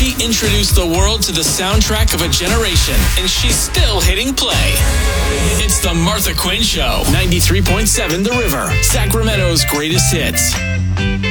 She introduced the world to the soundtrack of a generation, and she's still hitting play. It's the Martha Quinn Show, 93.7 The River, Sacramento's greatest hits.